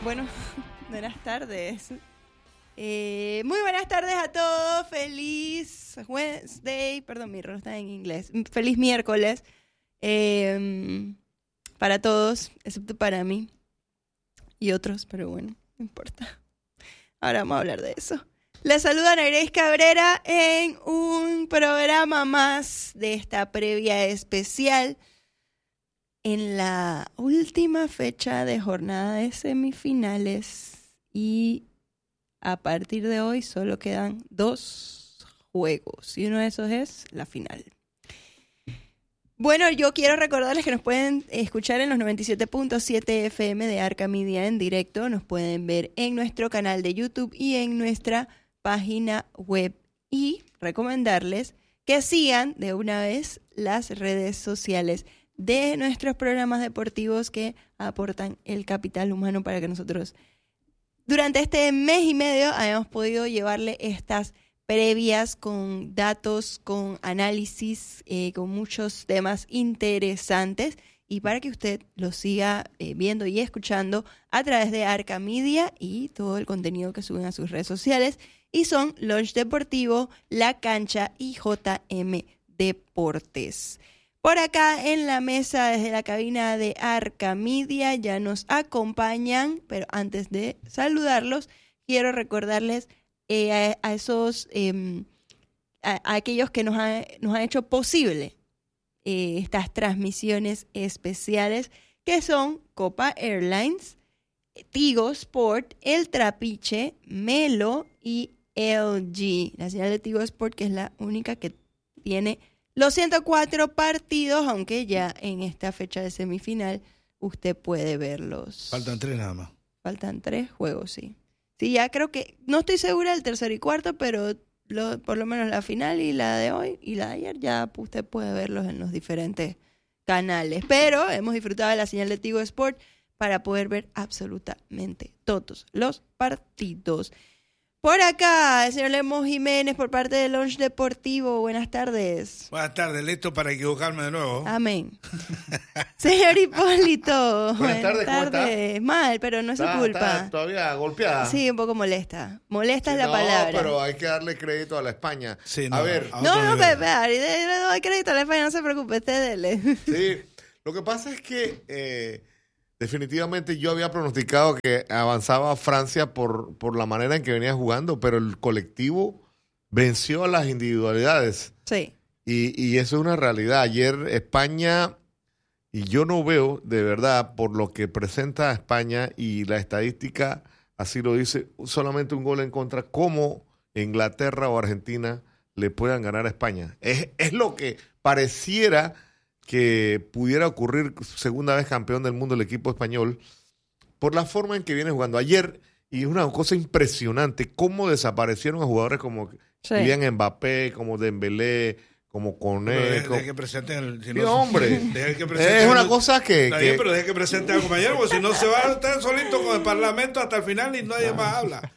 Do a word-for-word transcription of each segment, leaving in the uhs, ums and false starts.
Bueno, buenas tardes. Eh, muy buenas tardes a todos. Feliz Wednesday. Perdón, mi reloj está en inglés. Feliz miércoles. Eh, para todos, excepto para mí y otros, pero bueno, no importa. Ahora vamos a hablar de eso. Les saluda Ana Grace Cabrera en un programa más de esta previa especial en la última fecha de jornada de semifinales, y a partir de hoy solo quedan dos juegos y uno de esos es la final. Bueno, yo quiero recordarles que nos pueden escuchar en los noventa y siete punto siete F M de Arca Media en directo, nos pueden ver en nuestro canal de YouTube y en nuestra página web, y recomendarles que sigan de una vez las redes sociales de nuestros programas deportivos que aportan el capital humano para que nosotros durante este mes y medio hayamos podido llevarle estas previas con datos, con análisis, eh, con muchos temas interesantes, y para que usted lo siga eh, viendo y escuchando a través de Arca Media y todo el contenido que suben a sus redes sociales, y son Lunch Deportivo, La Cancha y J M Deportes. Por acá en la mesa desde la cabina de Arca Media ya nos acompañan, pero antes de saludarlos, quiero recordarles eh, a, a esos, eh, a, a aquellos que nos, ha, nos han hecho posible eh, estas transmisiones especiales, que son Copa Airlines, Tigo Sport, El Trapiche, Melo y L G. La señal de Tigo Sport, que es la única que tiene los ciento cuatro partidos, aunque ya en esta fecha de semifinal usted puede verlos. Faltan tres nada más. Faltan tres juegos, sí. Sí, ya creo que, no estoy segura del tercer y cuarto, pero lo, por lo menos la final y la de hoy y la de ayer ya usted puede verlos en los diferentes canales. Pero hemos disfrutado de la señal de Tigo Sport para poder ver absolutamente todos los partidos. Por acá, el señor Lemos Jiménez, por parte de Lunch Deportivo. Buenas tardes. Buenas tardes, listo para equivocarme de nuevo. Amén. Señor Hipólito. Buenas tardes, ¿cómo está? Mal, pero no es su Está, culpa. está todavía golpeada. Sí, un poco molesta. Molesta Sí, es la no, palabra. pero hay que darle crédito a la España. Sí, no, a ver. a No, otro no, nivel. Pepe, le doy crédito a la España, no se preocupe, usted dele. Sí, lo que pasa es que eh, definitivamente yo había pronosticado que avanzaba Francia por, por la manera en que venía jugando, pero el colectivo venció a las individualidades. Sí. Y, y eso es una realidad. Ayer España, y yo no veo, de verdad, por lo que presenta España y la estadística, así lo dice, solamente un gol en contra, cómo Inglaterra o Argentina le puedan ganar a España. Es, es lo que pareciera que pudiera ocurrir, segunda vez campeón del mundo el equipo español, por la forma en que viene jugando. Ayer, y es una cosa impresionante, cómo desaparecieron a jugadores como Sí. Kylian Mbappé, como Dembélé, como Koné. Pero deje, como... deje que presenten el... Si Sí, no, hombre. Deje que presenten Es una el- cosa que... Está que... bien, pero deje que presente al compañero, porque si no se va a estar solito con el parlamento hasta el final y nadie más habla.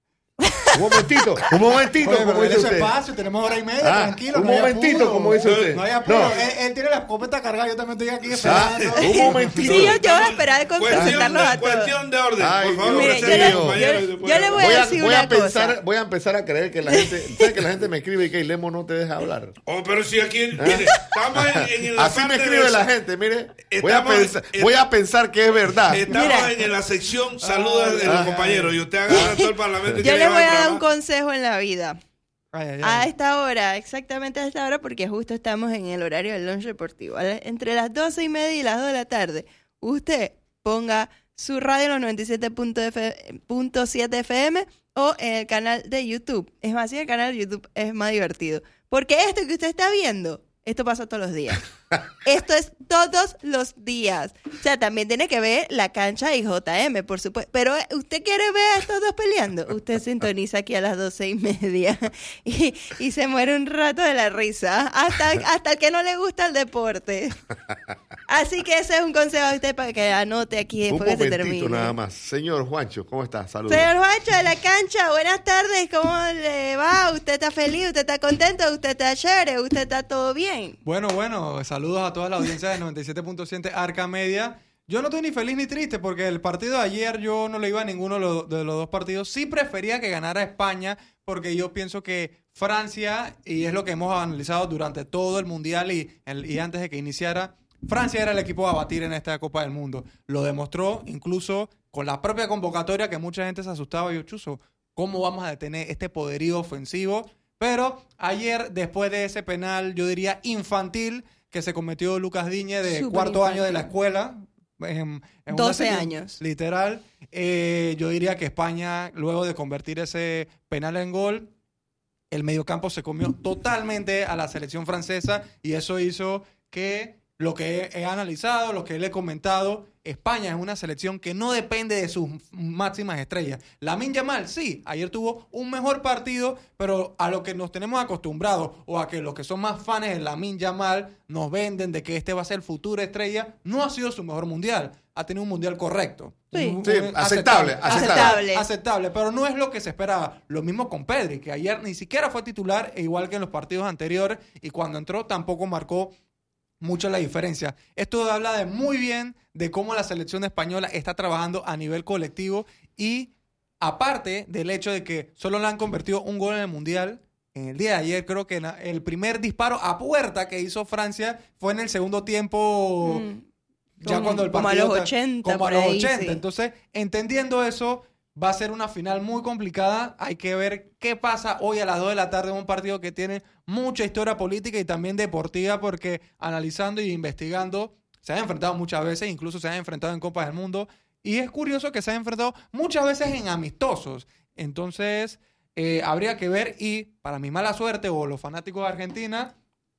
Un momentito, un momentito, Oye, como pero dice ese usted. espacio, tenemos hora y media, Ah, tranquilo. un no hay momentito, apuro. como dice usted. No hay apuro. No. Él, él tiene la escopeta cargada, yo también estoy aquí Ah, esperando. un momentito. Sí, yo, yo voy a esperar con Cuestión presentarlos a de, todos. cuestión de orden, Ay, por favor. Dios Mire, yo presente le- al compañero yo- y después- yo le voy a Voy a, decir voy a una cosa. pensar, voy a empezar a creer que la gente, ¿sabe que la gente me escribe y que Lemo no te deja hablar? Oh, pero si aquí, mire, estamos en, en la Así me parte escribe de- la gente, mire. Voy a, Estamos- pensar, est- voy a pensar que es verdad. Estamos Mira. en la sección saluda de los Ay, compañeros y usted agarra todo el parlamento. y Yo quiere le voy llevar a el dar un programa. consejo en la vida. Ay, ay, A ay. esta hora, exactamente a esta hora, porque justo estamos en el horario del lunch deportivo. A la- Entre las doce y media y las dos de la tarde, usted ponga su radio en los noventa y siete punto siete F M o en el canal de YouTube. Es más, si el canal de YouTube es más divertido. Porque esto que usted está viendo, esto pasa todos los días. Esto es todos los días. O sea, también tiene que ver La Cancha y J M, por supuesto. Pero usted quiere ver a estos dos peleando. Usted sintoniza aquí a las doce y media y, y se muere un rato de la risa. Hasta, hasta el que no le gusta el deporte. Así que ese es un consejo a usted para que anote aquí Un después que se momentito termine. nada más. Señor Juancho, ¿cómo está? Saludos. Señor Juancho de La Cancha, buenas tardes. ¿Cómo le va? ¿Usted está feliz? ¿Usted está contento? ¿Usted está chévere? ¿Usted está todo bien? Bueno, bueno, saludos a toda la audiencia de noventa y siete punto siete Arca Media. Yo no estoy ni feliz ni triste porque el partido de ayer yo no le iba a ninguno de los, de los dos partidos. Sí prefería que ganara España porque yo pienso que Francia, y es lo que hemos analizado durante todo el Mundial y, el, y antes de que iniciara, Francia era el equipo a batir en esta Copa del Mundo. Lo demostró incluso con la propia convocatoria que mucha gente se asustaba. Yo, chuzo, ¿cómo vamos a detener este poderío ofensivo? Pero ayer, después de ese penal, yo diría infantil, que se cometió Lucas Digne de Súper cuarto infantil. año de la escuela, En, en doce una- años. Literal. Eh, yo diría que España, luego de convertir ese penal en gol, el mediocampo se comió totalmente a la selección francesa y eso hizo que lo que he, he analizado, lo que le he comentado, España es una selección que no depende de sus máximas estrellas. Lamine Yamal, sí, ayer tuvo un mejor partido, pero a lo que nos tenemos acostumbrados o a que los que son más fans de Lamine Yamal nos venden de que este va a ser futura estrella, no ha sido su mejor mundial. Ha tenido un mundial correcto. Sí. Un- Sí, un- aceptable, aceptable. Aceptable. Aceptable, pero no es lo que se esperaba. Lo mismo con Pedri, que ayer ni siquiera fue titular, e igual que en los partidos anteriores, y cuando entró tampoco marcó mucho la diferencia. Esto habla de muy bien de cómo la selección española está trabajando a nivel colectivo y aparte del hecho de que solo le han convertido un gol en el Mundial, en el día de ayer creo que na- el primer disparo a puerta que hizo Francia fue en el segundo tiempo, Mm. ya Como- cuando el como a partido los ta- ochenta, como a por los ahí, ochenta. sí. Entonces, entendiendo eso, va a ser una final muy complicada. Hay que ver qué pasa hoy a las dos de la tarde en un partido que tiene mucha historia política y también deportiva, porque analizando y investigando se han enfrentado muchas veces, incluso se han enfrentado en Copas del Mundo, y es curioso que se han enfrentado muchas veces en amistosos. Entonces, eh, habría que ver, y para mi mala suerte o los fanáticos de Argentina,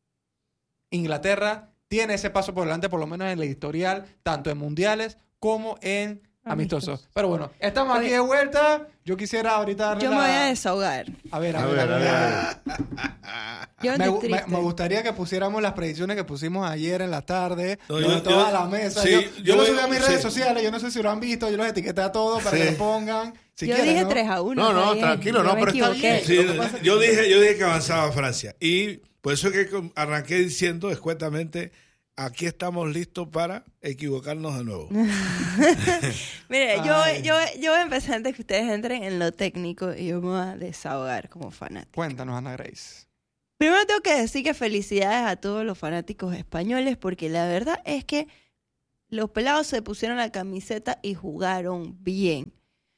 Inglaterra tiene ese paso por delante, por lo menos en el historial, tanto en mundiales como en amistosos. Amistosos. Pero bueno, estamos aquí Oye. de vuelta. Yo quisiera ahorita darle Yo la- me voy a desahogar. A ver, a, A ver, ver, a a ver. ver, a ver. Yo Me, estoy gu- me- triste. me gustaría que pusiéramos las predicciones que pusimos ayer en la tarde, No, de yo- toda yo- la mesa. sí, yo yo yo lo voy- subí a mis sí. redes sociales, yo no sé si lo han visto, yo los etiqueté a todos para Sí. que lo pongan. Si yo quieren, dije ¿no? tres a uno. No, no, está bien. tranquilo, Yo no, me pero está equivoqué. bien. Sí, Lo que pasa es que- yo dije, yo dije que avanzaba Francia. Y por eso es que arranqué diciendo escuetamente, aquí estamos listos para equivocarnos de nuevo. Mire, yo, Ay. yo, yo voy a empezar antes que ustedes entren en lo técnico y yo me voy a desahogar como fanático. Cuéntanos, Ana Grace. Primero tengo que decir que felicidades a todos los fanáticos españoles porque la verdad es que los pelados se pusieron la camiseta y jugaron bien.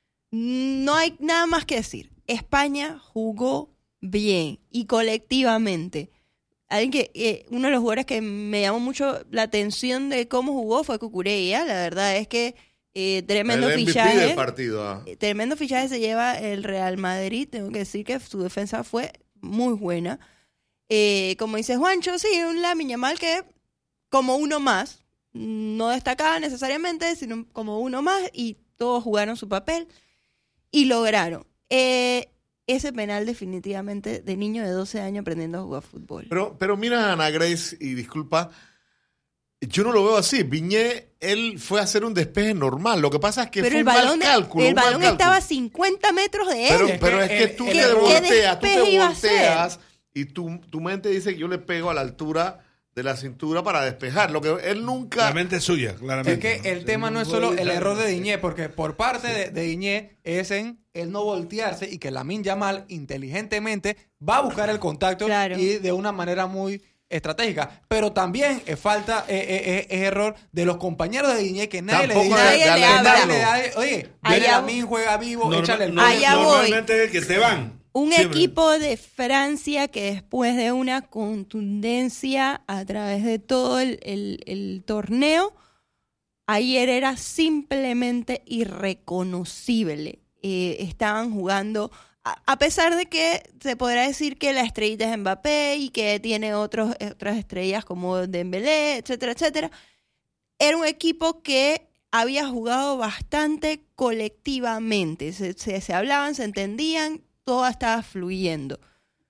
No hay nada más que decir. España jugó bien y colectivamente. Alguien que, eh, uno de los jugadores que me llamó mucho la atención de cómo jugó fue Cucurella. La verdad es que eh, tremendo el M V P fichaje. del partido. ah. Eh, Tremendo fichaje se lleva el Real Madrid. Tengo que decir que su defensa fue muy buena. Eh, como dice Juancho, sí, un Lamine Yamal que como uno más, no destacaba necesariamente, sino como uno más y todos jugaron su papel y lograron. Eh, ese penal definitivamente de niño de doce años aprendiendo a jugar fútbol. Pero, pero mira, Ana Grace, y disculpa, yo no lo veo así. Viñé, él fue a hacer un despeje normal. Lo que pasa es que Pero fue el un balón, mal de- cálculo. el un mal balón cálculo. estaba a cincuenta metros de él. Pero, Es pero que es que el- tú el- te ¿Qué volteas, tú despeje te iba a hacer? volteas y tu, tu mente dice que yo le pego a la altura de la cintura para despejar. Lo que él nunca... La mente es suya, Es claramente. que el tema no es solo el error de Digne, porque por parte de, de Digne es en el no voltearse y que Lamine Yamal inteligentemente va a buscar el contacto Claro. y de una manera muy estratégica. Pero también es falta, eh, eh, eh, es error de los compañeros de Digne que nadie Tampoco le dice. de- de nadie alentarlo. le da- Oye, Allá viene voy. Lamine, juega vivo, Norma- échale el no- gol. Allá voy. normalmente es el que te van. Un Siempre. equipo de Francia que después de una contundencia a través de todo el, el- el torneo, ayer era simplemente irreconocible. Eh, estaban jugando, a, a pesar de que se podrá decir que la estrellita es Mbappé y que tiene otros, otras estrellas como Dembélé, etcétera, etcétera, era un equipo que había jugado bastante colectivamente. Se, se, se hablaban, se entendían, todo estaba fluyendo.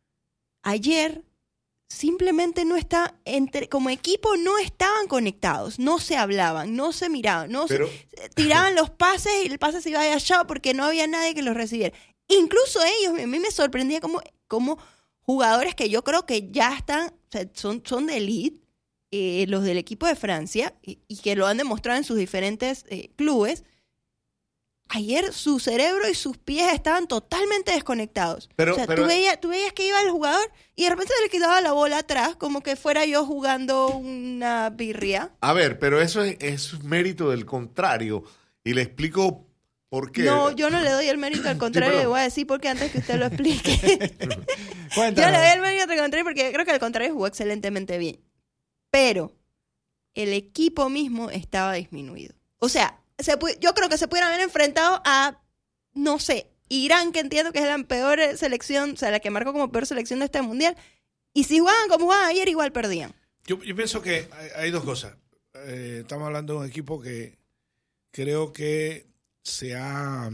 Ayer simplemente no está, entre, como equipo no estaban conectados, no se hablaban, no se miraban, no Pero, se, tiraban los pases y el pase se iba allá porque no había nadie que los recibiera. Incluso ellos, a mí me sorprendía como, como jugadores que yo creo que ya están, o sea, son, son de elite, eh, los del equipo de Francia, y, y que lo han demostrado en sus diferentes eh, clubes, ayer su cerebro y sus pies estaban totalmente desconectados. Pero- o sea, pero- tú, veías, tú veías que iba el jugador y de repente se le quitaba la bola atrás, como que fuera yo jugando una birria. A ver, pero eso es, es mérito del contrario. Y le explico por qué. No, yo no le doy el mérito, al contrario, pero- le voy a decir porque antes que usted lo explique. Cuéntame. Yo le doy el mérito al contrario porque creo que al contrario jugó excelentemente bien. Pero el equipo mismo estaba disminuido. O sea, se pu- yo creo que se pudieran haber enfrentado a, no sé, Irán, que entiendo que es la peor selección, o sea, la que marcó como peor selección de este mundial. Y si jugaban como jugaban ayer, igual perdían. Yo, yo pienso que hay, hay dos cosas. Eh, estamos hablando de un equipo que creo que se ha...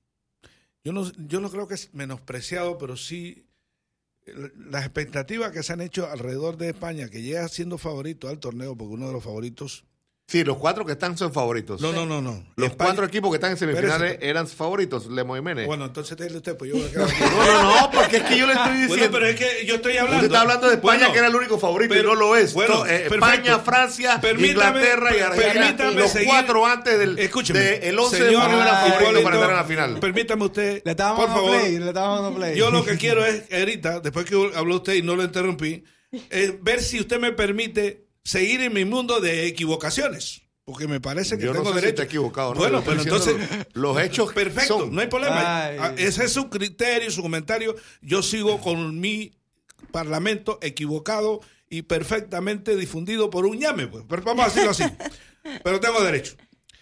Yo no, yo no creo que es menospreciado, pero sí eh, las expectativas que se han hecho alrededor de España, que llega siendo favorito al torneo, porque uno de los favoritos... Sí, los cuatro que están son favoritos. No, no, no, no. Los España- cuatro equipos que están en semifinales Espérese. eran favoritos, Lemo Jiménez. Bueno, entonces déjele usted, pues yo voy a quedar aquí. No, no, no, porque es que yo le estoy diciendo. Bueno, pero es que yo estoy hablando... Usted está hablando de España, Bueno, que era el único favorito, pero- y no lo es. bueno, To- eh, perfecto. España, Francia, Permítame- Inglaterra y Argentina. permítame Los seguir. cuatro antes del Escúcheme, de el once de señor junio era favorito Hipólito, para estar en la final. Permítame usted, Le estábamos por dando favor. play, le estábamos dando play. Yo lo que quiero es, ahorita, después que habló usted y no lo interrumpí, es ver si usted me permite seguir en mi mundo de equivocaciones. Porque me parece que Yo tengo no sé si derecho. está equivocado, ¿no? Bueno, Yo pero estoy entonces. diciendo los hechos Perfecto, son. no hay problema. Ay. Ah, Ese es su criterio, su comentario. Yo sigo con mi parlamento equivocado y perfectamente difundido por un ñame, pues. Pero vamos a decirlo así. Pero tengo derecho.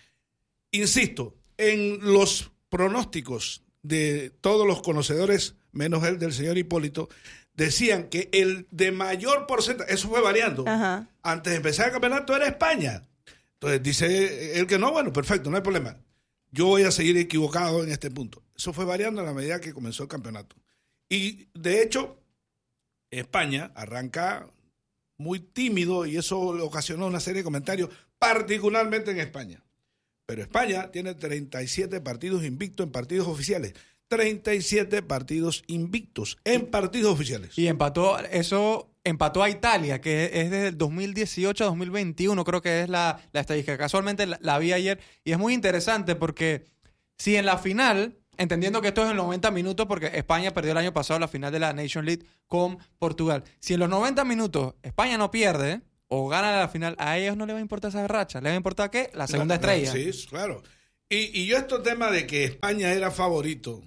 Insisto, en los pronósticos de todos los conocedores, menos el del señor Hipólito, decían que el de mayor porcentaje, eso fue variando. Ajá. Antes de empezar el campeonato era España. Entonces dice él que no, bueno, perfecto, no hay problema. Yo voy a seguir equivocado en este punto. Eso fue variando a la medida que comenzó el campeonato. Y de hecho, España arranca muy tímido y eso le ocasionó una serie de comentarios, particularmente en España. Pero España tiene treinta y siete partidos invictos en partidos oficiales. treinta y siete partidos invictos en partidos oficiales. Y empató, eso empató a Italia, que es desde el dos mil dieciocho a dos mil veintiuno, creo que es la, la estadística. Casualmente la, la vi ayer y es muy interesante porque si en la final, entendiendo que esto es en los noventa minutos, porque España perdió el año pasado la final de la Nation League con Portugal. Si en los noventa minutos España no pierde o gana la final, a ellos no les va a importar esa racha. ¿Les va a importar qué? La segunda Claro, estrella. Sí, claro. Y, y yo este tema de que España era favorito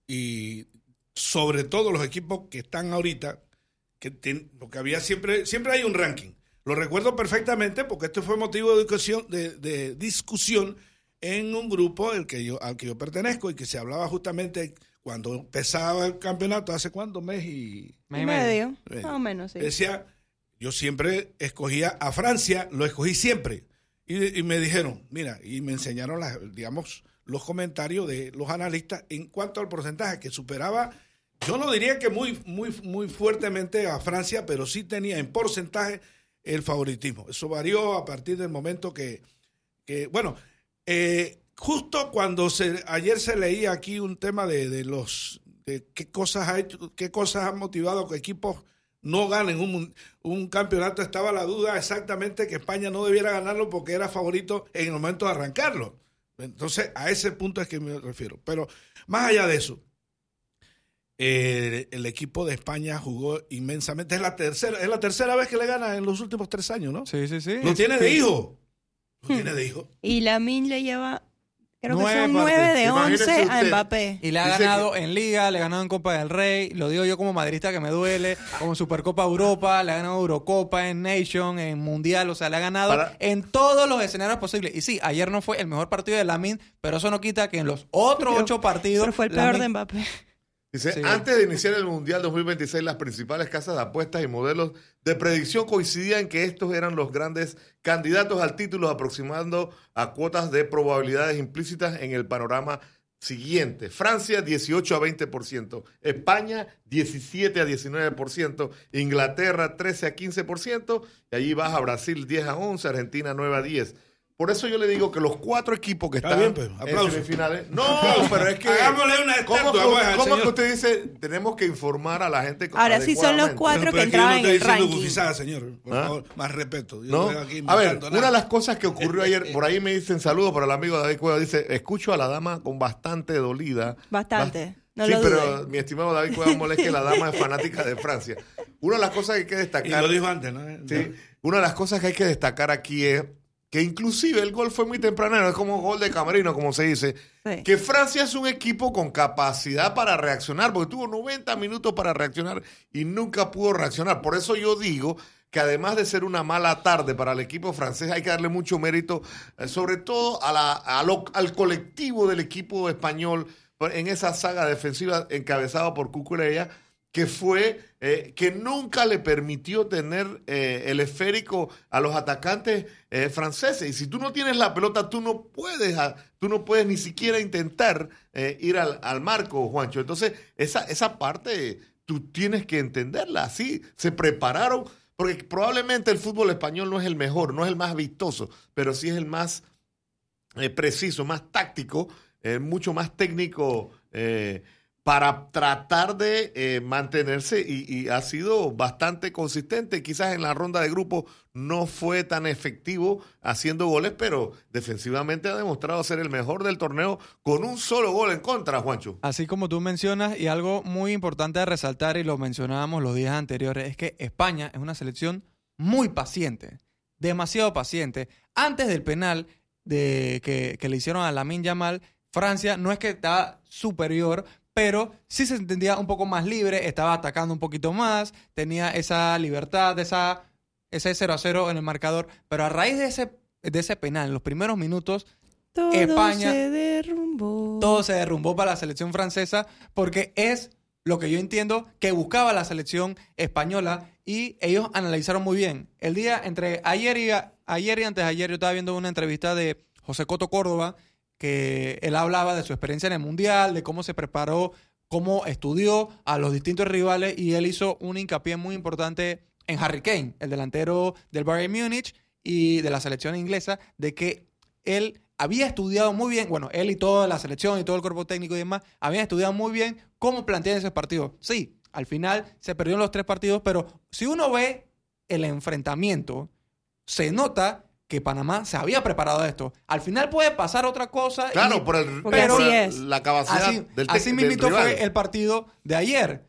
y sobre todo los equipos que están ahorita, que ten- porque había siempre, siempre hay un ranking. Lo recuerdo perfectamente porque esto fue motivo de discusión, de, de discusión en un grupo el que yo, al que yo pertenezco y que se hablaba justamente cuando empezaba el campeonato, ¿hace cuánto? Mes y... Mes Y y medio. medio, Eh, más o menos, sí. Decía, yo siempre escogía a Francia, lo escogí siempre. Y, y me dijeron, mira, y me enseñaron, las, digamos, los comentarios de los analistas en cuanto al porcentaje que superaba, yo no diría que muy, muy, muy fuertemente a Francia, pero sí tenía en porcentaje el favoritismo. Eso varió a partir del momento que, que bueno, eh, justo cuando se, ayer se leía aquí un tema de, de los de qué cosas ha hecho, qué cosas han motivado que equipos no ganen un, un campeonato, estaba la duda exactamente que España no debiera ganarlo porque era favorito en el momento de arrancarlo. Entonces, a ese punto es que me refiero. Pero más allá de eso, eh, el equipo de España jugó inmensamente. Es la tercera, es la tercera vez que le gana en los últimos tres años, ¿no? Sí, sí, sí. Lo tiene de Sí. hijo. Lo tiene de hijo. Y Lamine le lleva, creo Nueve que son partidos. nueve de Imagínese once a usted. Mbappé. Y le ha Dice ganado en Liga, le ha ganado en Copa del Rey, lo digo yo como madridista que me duele, como Supercopa Europa, le ha ganado Eurocopa, en Nation, en Mundial, o sea, le ha ganado Para- en todos los escenarios posibles. Y sí, ayer no fue el mejor partido de Lamine, pero eso no quita que en los otros Pero- ocho partidos... Pero fue el peor Lamine- de Mbappé. Dice, Sí. antes de iniciar el Mundial dos mil veintiséis, las principales casas de apuestas y modelos de predicción coincidían que estos eran los grandes candidatos al título, aproximando a cuotas de probabilidades implícitas en el panorama siguiente. Francia, dieciocho a veinte por ciento. España, diecisiete a diecinueve por ciento. Inglaterra, trece a quince por ciento. Y allí baja Brasil, diez a once. Argentina, nueve a diez. Por eso yo le digo que los cuatro equipos que Está están bien, pues, en aplauso. semifinales... No, pero es que... Hagámosle una ¿Cómo, estatua, que- pues, al cómo que señor. usted dice tenemos que informar a la gente Ahora sí son los adecuadamente? cuatro Pero que es que yo entraban no en el estoy diciendo ranking. gufizada, señor. Por ¿Ah? favor, más respeto. Yo ¿No? estoy aquí A ver, inventando una de nada. las cosas que ocurrió ayer, por ahí me dicen saludos para el amigo David Cueva, dice, escucho a la dama con bastante dolida. Bastante. No sí, lo pero dudes. mi estimado David Cueva molesta que la dama es fanática de Francia. Una de las cosas que hay que Y destacar... lo dijo antes, ¿no? Sí, una de las cosas que hay que destacar aquí es que inclusive el gol fue muy tempranero, es como gol de camerino, como se dice, Sí. que Francia es un equipo con capacidad para reaccionar, porque tuvo noventa minutos para reaccionar y nunca pudo reaccionar. Por eso yo digo que además de ser una mala tarde para el equipo francés, hay que darle mucho mérito, eh, sobre todo a la, a lo- al colectivo del equipo español en esa saga defensiva encabezada por Cucurella, que fue eh, que nunca le permitió tener eh, el esférico a los atacantes eh, franceses. Y si tú no tienes la pelota, tú no puedes, a- tú no puedes ni siquiera intentar eh, ir al, al marco, Juancho. Entonces, esa, esa parte tú tienes que entenderla. Así se prepararon, porque probablemente el fútbol español no es el mejor, no es el más vistoso, pero sí es el más eh, preciso, más táctico, eh, mucho más técnico, eh, para tratar de eh, mantenerse y, y ha sido bastante consistente. Quizás en la ronda de grupos no fue tan efectivo haciendo goles, pero defensivamente ha demostrado ser el mejor del torneo con un solo gol en contra, Juancho. Así como tú mencionas, y algo muy importante de resaltar, y lo mencionábamos los días anteriores, es que España es una selección muy paciente, demasiado paciente. Antes del penal de que, que le hicieron a Lamine Yamal, Francia no es que estaba superior, pero sí se entendía un poco más libre, estaba atacando un poquito más, tenía esa libertad, esa, ese cero a cero en el marcador, pero a raíz de ese, de ese penal, en los primeros minutos, Todo España- se derrumbó. todo se derrumbó para la selección francesa, porque es lo que yo entiendo que buscaba la selección española, y ellos analizaron muy bien. El día entre ayer y, a- ayer y antes de ayer yo estaba viendo una entrevista de José Coto Córdoba, que él hablaba de su experiencia en el Mundial, de cómo se preparó, cómo estudió a los distintos rivales, y él hizo un hincapié muy importante en Harry Kane, el delantero del Bayern Múnich y de la selección inglesa, de que él había estudiado muy bien, bueno, él y toda la selección y todo el cuerpo técnico y demás, habían estudiado muy bien cómo plantear ese partido. Sí, al final se perdieron los tres partidos, pero si uno ve el enfrentamiento, se nota que Panamá se había preparado a esto. Al final puede pasar otra cosa. Claro, y- por, el, Porque por así el- es. la capacidad así, del, así del mismito rival. fue el partido de ayer.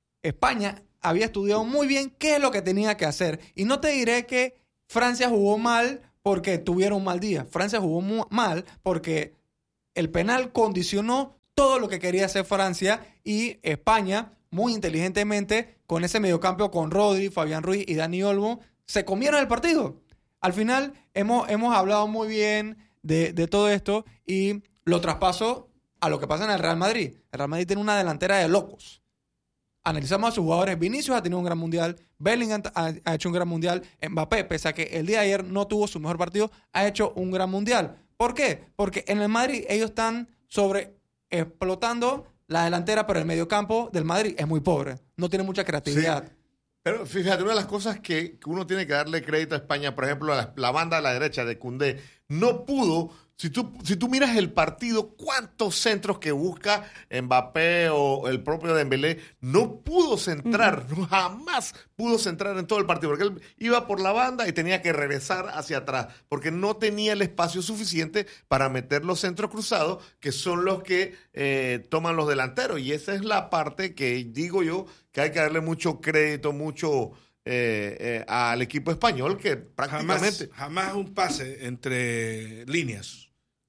España había estudiado muy bien qué es lo que tenía que hacer. Y no te diré que Francia jugó mal porque tuvieron un mal día. Francia jugó mu- mal porque el penal condicionó todo lo que quería hacer Francia, y España, muy inteligentemente, con ese mediocampo con Rodri, Fabián Ruiz y Dani Olmo, se comieron el partido. Al final hemos, hemos hablado muy bien de, de todo esto, y lo traspaso a lo que pasa en el Real Madrid. El Real Madrid tiene una delantera de locos. Analizamos a sus jugadores. Vinicius ha tenido un gran mundial. Bellingham ha, ha hecho un gran mundial. Mbappé, pese a que el día de ayer no tuvo su mejor partido, ha hecho un gran mundial. ¿Por qué? Porque en el Madrid ellos están sobre explotando la delantera, pero el mediocampo del Madrid es muy pobre. No tiene mucha creatividad. Sí. Pero fíjate, una de las cosas que, que uno tiene que darle crédito a España, por ejemplo, la, la banda de la derecha de Koundé, no pudo. Si tú, si tú miras el partido, cuántos centros que busca Mbappé o el propio Dembélé, no pudo centrar, uh-huh. jamás pudo centrar en todo el partido, porque él iba por la banda y tenía que regresar hacia atrás, porque no tenía el espacio suficiente para meter los centros cruzados, que son los que eh, toman los delanteros. Y esa es la parte que digo yo que hay que darle mucho crédito, mucho eh, eh, al equipo español, que prácticamente... Jamás, jamás un pase entre líneas.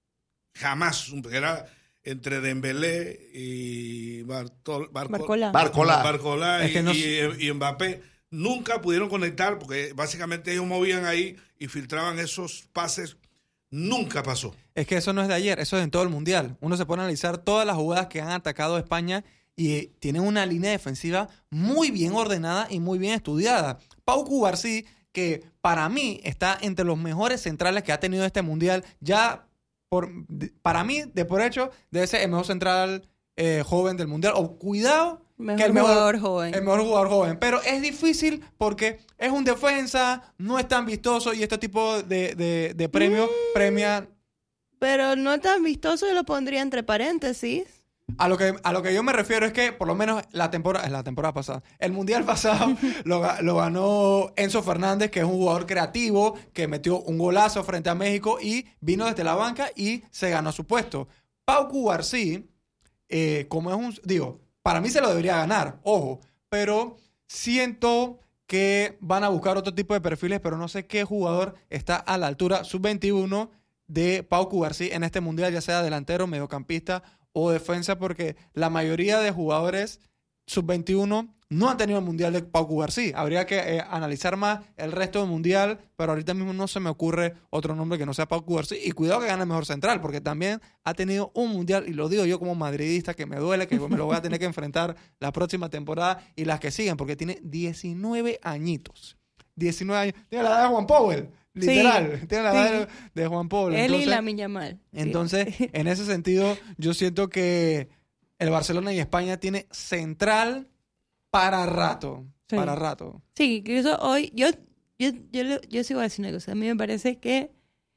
Jamás, era entre Dembélé y Bartol, Barco, Barcola. Barcola. Barcola Es que y, no- y, y Mbappé. Nunca pudieron conectar porque básicamente ellos movían ahí y filtraban esos pases. Nunca pasó. Es que eso no es de ayer, eso es en todo el Mundial. Uno se pone a analizar todas las jugadas que han atacado a España y eh, tienen una línea defensiva muy bien ordenada y muy bien estudiada. Pau Cubarsí, que para mí está entre los mejores centrales que ha tenido este Mundial, ya por, de- para mí, de por hecho, debe ser el mejor central eh, joven del Mundial. O cuidado, Mejor que el mejor jugador joven. El mejor jugador joven. Pero es difícil porque es un defensa, no es tan vistoso y este tipo de, de, de premios Mm. premian. Pero no tan vistoso, yo lo pondría entre paréntesis. A lo que a lo que yo me refiero es que por lo menos la temporada la temporada pasada, el mundial pasado lo, ga- lo ganó Enzo Fernández, que es un jugador creativo que metió un golazo frente a México y vino desde la banca y se ganó su puesto. Pau Cubarsí, eh, como es un digo, para mí se lo debería ganar, ojo, pero siento que van a buscar otro tipo de perfiles, pero no sé qué jugador está a la altura sub veintiuno de Pau Cubarsí en este mundial, ya sea delantero, mediocampista o defensa, porque la mayoría de jugadores sub veintiuno no han tenido el mundial de Pau Cubarsí. Habría que eh, analizar más el resto del mundial, pero ahorita mismo no se me ocurre otro nombre que no sea Pau Cubarsí. Y cuidado que gane el mejor central, porque también ha tenido un mundial, y lo digo yo como madridista, que me duele, que me lo voy a tener que enfrentar la próxima temporada y las que siguen, porque tiene diecinueve añitos. diecinueve años. Tiene la edad de Juan Powell. Literal, Sí, tiene la sí. edad de, de Juan Pablo. Él y Entonces, la Miñamal. entonces, en ese sentido, yo siento que el Barcelona y España tiene central para rato. Sí. Para rato. Sí, incluso hoy, yo, yo, yo, le- yo sí voy a decir una cosa. A mí me parece que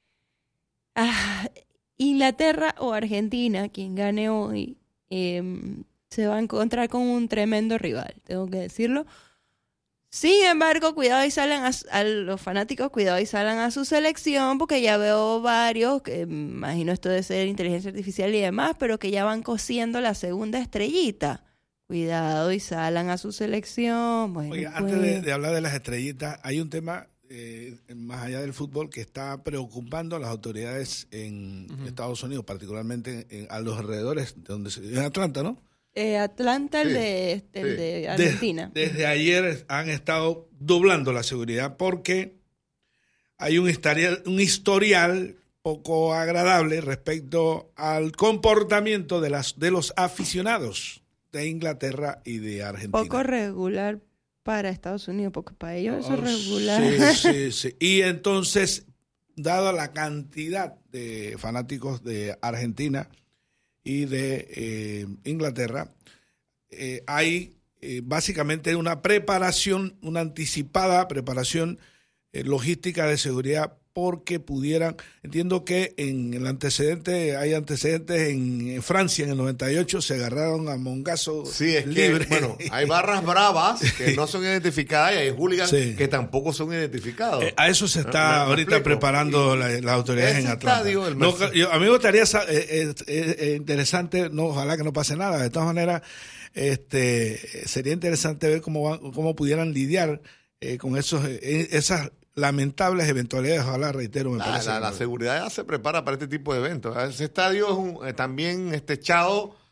ah, Inglaterra o Argentina, quien gane hoy, em, se va a encontrar con un tremendo rival, tengo que decirlo. Sin embargo, cuidado y salgan a, s- a los fanáticos, cuidado y salgan a su selección, porque ya veo varios, que me imagino esto de ser inteligencia artificial y demás, pero que ya van cosiendo la segunda estrellita. Cuidado y salgan a su selección. Bueno, Oiga, pues, antes de, de hablar de las estrellitas, hay un tema eh, más allá del fútbol que está preocupando a las autoridades en Ujú. Estados Unidos, particularmente en- a los alrededores de donde se, en Atlanta, ¿no? eh, Atlanta, el Sí, de, este, el sí. de De- Argentina. desde ayer han estado doblando la seguridad porque hay un historial, un historial poco agradable respecto al comportamiento de, las, de los aficionados de Inglaterra y de Argentina. Poco regular para Estados Unidos, porque para ellos eso Oh, es regular. Sí, sí, sí. Y entonces, dada la cantidad de fanáticos de Argentina y de eh, Inglaterra, eh, hay eh, básicamente una preparación, una anticipada preparación eh, logística de seguridad porque pudieran, entiendo que en el antecedente, hay antecedentes en Francia en el noventa y ocho, se agarraron a mongazo Sí, es que, libre. bueno, hay barras bravas que no son identificadas y hay hooligans Sí. que tampoco son identificados. Eh, a eso se Me- está me ahorita explico. preparando Y- la- las autoridades ese en Atlanta. estadio, el No, Mercedes- yo- a mí me gustaría, sa- eh, eh, eh, eh, interesante, no, ojalá que no pase nada. De todas maneras, este, sería interesante ver cómo van- cómo pudieran lidiar eh, con esos, eh, esas lamentables eventualidades. Ojalá, reitero, me La, parece. la- la seguridad ya se prepara para este tipo de eventos. Ese estadio es un- eh, también este, echado